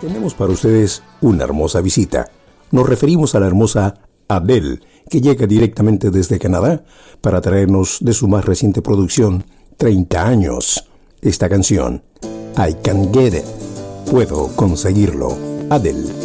Tenemos para ustedes una hermosa visita. Nos referimos a la hermosa Adele, que llega directamente desde Canadá para traernos de su más reciente producción, 30 años, esta canción, I Can Get It. Puedo conseguirlo. Adele.